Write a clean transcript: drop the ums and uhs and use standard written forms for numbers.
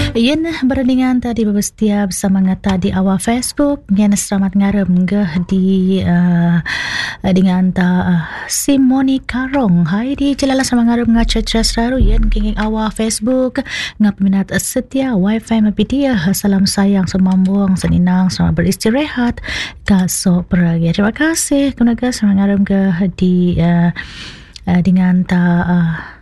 Yen berandingan tadi bersetia bersama ngata di awal Facebook yang selamat ngarem ke di dengan ta Simoni Karong. Hai di jelala sama ngarem ngaca selalu yen kenging awal Facebook ngap minat setia wifi mapidia. Salam sayang semambung seninang selamat beristirahat kasok peragi. Terima kasih kenaga sama ngarem ke di dengan ta